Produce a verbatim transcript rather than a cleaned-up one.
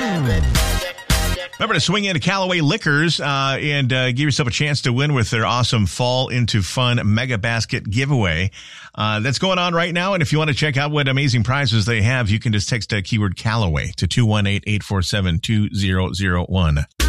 Remember to swing into Callaway Liquors uh, and uh, give yourself a chance to win with their awesome Fall into Fun Mega Basket giveaway. Uh, that's going on right now. And if you want to check out what amazing prizes they have, you can just text a keyword Callaway to two one eight, eight four seven, two zero zero one.